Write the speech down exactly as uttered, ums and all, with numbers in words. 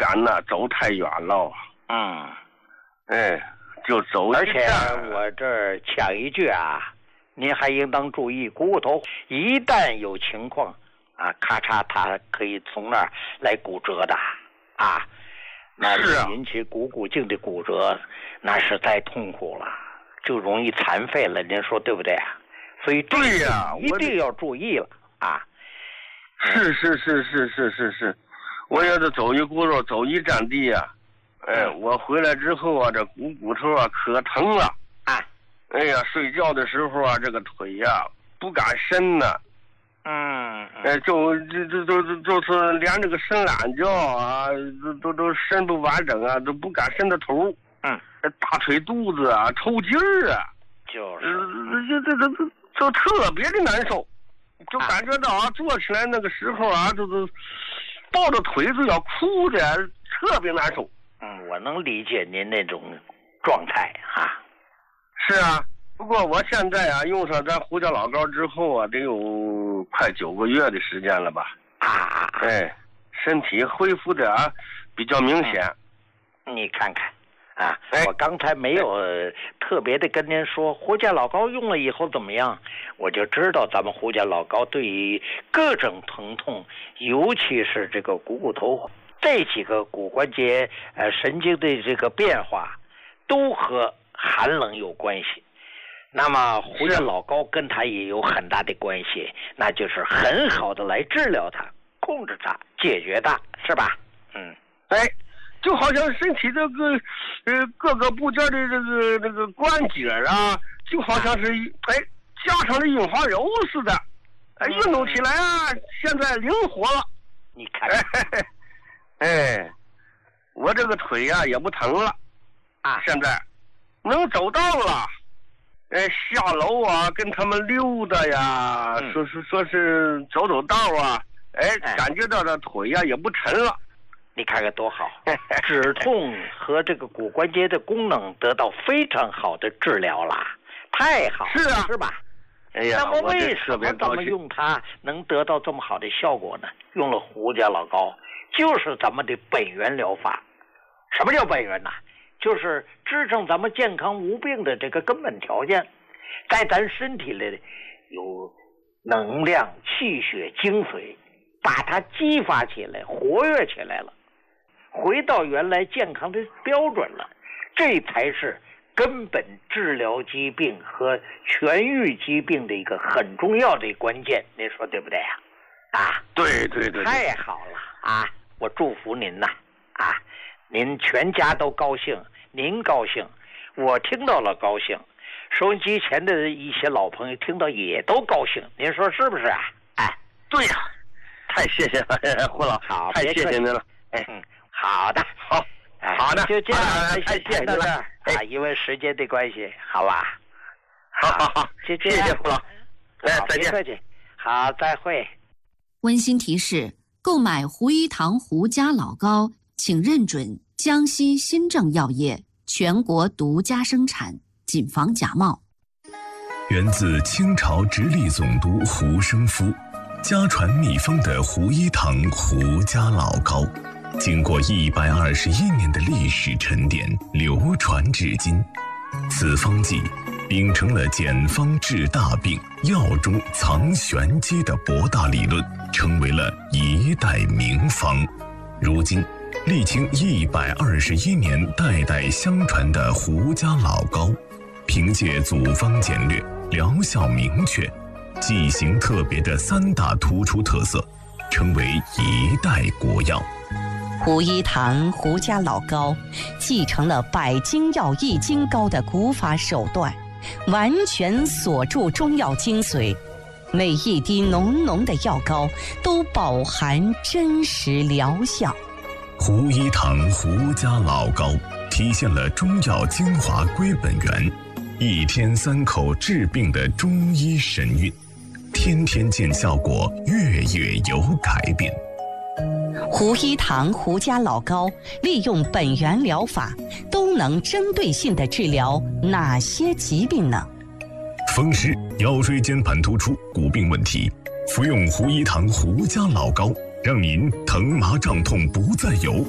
敢呐走太远了。 嗯， 哎，就走。 而且我这儿抢一句啊，您还应当注意，股骨头一旦有情况啊，咔嚓，它可以从那儿来骨折的啊。那引起股骨颈的骨折，那是太痛苦了，就容易残废了。您说对不对啊？所以这个一定要注意了啊！ 是是是是是是是，我要是走一轱辘走一站地啊，哎，我回来之后啊，这股骨头啊可疼了啊！哎呀，睡觉的时候啊，这个腿呀、啊、不敢伸呢。 嗯， 哎，就就就就就是连这个伸懒觉啊，都都都伸不完整啊，都不敢伸着头。 嗯， 大腿肚子啊，抽筋儿啊， 就是， 这这这这就特别的难受，就感觉到啊，坐起来那个时候啊，就是抱着腿就要哭的，特别难受。 嗯，我能理解您那种状态哈、啊。 是啊。不过我现在啊，用上咱胡椒老膏之后啊，得有快九个月的时间了吧？ 啊， 哎，身体恢复的啊比较明显。 嗯、你看看啊，哎、我刚才没有特别的跟您说胡椒老膏用了以后怎么样，我就知道咱们胡椒老膏对于各种疼痛，尤其是这个股骨头这几个骨关节呃神经的这个变化，都和寒冷有关系。那么胡椒老膏跟它也有很大的关系，那就是很好的来治疗它、控制它、解决它，是吧？嗯， 哎，就好像身体这个呃各个部件的这个这个关节啊，就好像是哎加上了硬化油似的，哎运动起来啊，现在灵活了。 你看， 哎，哎，我这个腿呀、啊、也不疼了啊， 现在能走道了。哎，下楼啊，跟他们溜达呀，嗯、说是说是走走道啊，哎，哎感觉到这腿呀、啊、也不沉了。 你看看多好，止痛和这个骨关节的功能得到非常好的治疗了，太好了， 是啊， 是吧？ 哎呀， 那么为什么咱们用它能得到这么好的效果呢？用了胡椒老膏，就是咱们的本源疗法。什么叫本源呢？就是支撑咱们健康无病的这个根本条件，在咱身体里有能量、气血、精髓，把它激发起来、活跃起来了，回到原来健康的标准了，这才是根本治疗疾病和痊愈疾病的一个很重要的关键。您说对不对啊？啊， 对对 对, 对， 太好了啊！我祝福您呐，啊，您全家都高兴。您高兴，我听到了高兴，收音机前的一些老朋友听到也都高兴，您说是不是啊？哎， 对呀、啊，太谢谢了，胡老， 好， 太谢谢您了。哎， 嗯，好的， 好， 哎， 好的， 就这样， 太谢谢到这儿了啊，因为时间的关系，好吧？ 好好好， 就这样， 谢谢胡老，哎，再见， 客气，好，再会。 温馨提示：购买胡一堂胡家老膏，请认准江西新政药业全国独家生产，谨防假冒。 源自清朝直隶总督胡生夫，家传秘方的胡一堂胡家老膏，经过一百二十一年的历史沉淀，流传至今。此方剂秉承了简方治大病、药中藏玄机的博大理论，成为了一代名方。如今历经一百二十一年代代相传的胡家老膏，凭借组方简略、疗效明确、剂型特别的三大突出特色，成为一代国药。 胡一堂胡家老膏继承了百金药益精膏的古法手段，完全锁住中药精髓，每一滴浓浓的药膏都饱含真实疗效。 胡一堂胡家老膏体现了中药精华归本源，一天三口治病的中医神韵，天天见效果，月月有改变。 胡一堂胡家老膏利用本源疗法，都能针对性地治疗哪些疾病呢？ 风湿、腰椎间盘突出、骨病问题，服用胡一堂胡家老膏，让您疼麻胀痛不再有，